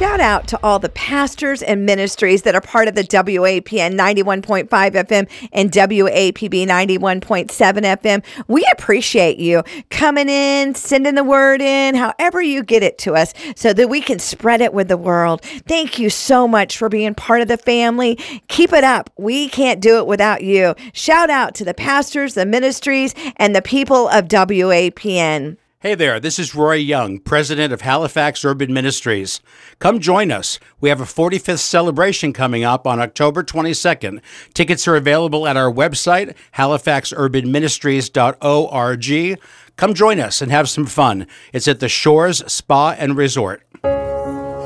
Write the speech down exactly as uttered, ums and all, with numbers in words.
shout out to all the pastors and ministries that are part of the W A P N ninety-one point five F M and W A P B ninety-one point seven F M. We appreciate you coming in, sending the word in, however you get it to us so that we can spread it with the world. Thank you so much for being part of the family. Keep it up. We can't do it without you. Shout out to the pastors, the ministries, and the people of W A P N. Hey there, this is Roy Young, president of Halifax Urban Ministries. Come join us. We have a forty-fifth celebration coming up on October twenty-second. Tickets are available at our website, halifax urban ministries dot org. Come join us and have some fun. It's at the Shores Spa and Resort.